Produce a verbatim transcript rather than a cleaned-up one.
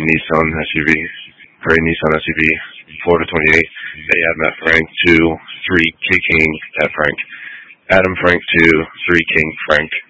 Nissan S U V, gray Nissan S U V, Florida twenty-eight. They add Matt Frank, two, three, K King, Matt Frank. Adam Frank, two, three, King Frank.